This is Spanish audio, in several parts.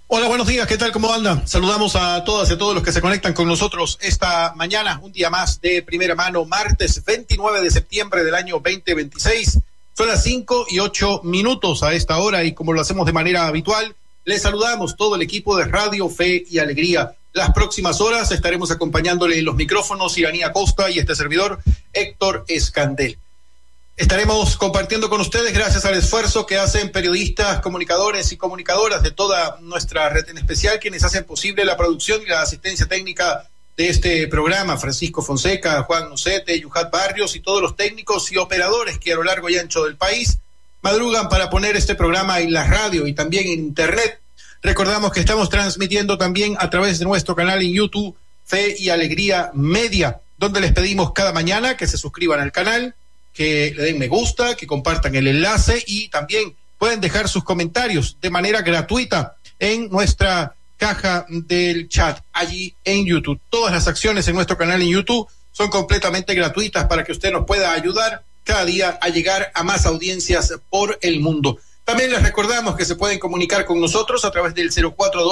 Hola, buenos días, ¿qué tal? ¿Cómo andan? Saludamos a todas y a todos los que se conectan con nosotros esta mañana, un día más de primera mano, martes 29 de septiembre del año 2026. Son las 5:08 a esta hora y como lo hacemos de manera habitual, les saludamos todo el equipo de Radio Fe y Alegría. Las próximas horas estaremos acompañándole en los micrófonos Iranía Costa y este servidor Héctor Escandel. Estaremos compartiendo con ustedes gracias al esfuerzo que hacen periodistas, comunicadores y comunicadoras de toda nuestra red, en especial quienes hacen posible la producción y la asistencia técnica de este programa: Francisco Fonseca, Juan Nucete, Yuhat Barrios y todos los técnicos y operadores que a lo largo y ancho del país madrugan para poner este programa en la radio y también en internet. Recordamos que estamos transmitiendo también a través de nuestro canal en YouTube, Fe y Alegría Media, donde les pedimos cada mañana que se suscriban al canal, que le den me gusta, que compartan el enlace y también pueden dejar sus comentarios de manera gratuita en nuestra caja del chat allí en YouTube. Todas las acciones en nuestro canal en YouTube son completamente gratuitas para que usted nos pueda ayudar cada día a llegar a más audiencias por el mundo. También les recordamos que se pueden comunicar con nosotros a través del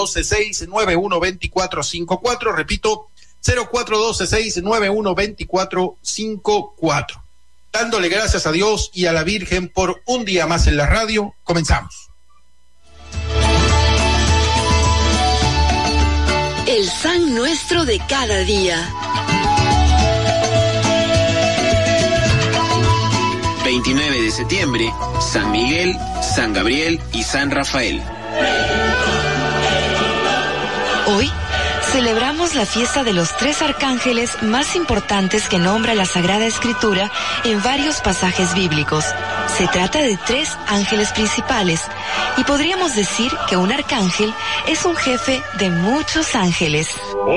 0412-691-2454, repito, 0412-691-2454. Dándole gracias a Dios y a la Virgen por un día más en la radio, comenzamos. El San Nuestro de cada día. 29 de septiembre, San Miguel, San Gabriel y San Rafael. Hoy celebramos la fiesta de los 3 arcángeles más importantes que nombra la Sagrada Escritura en varios pasajes bíblicos. Se trata de 3 ángeles principales y podríamos decir que un arcángel es un jefe de muchos ángeles.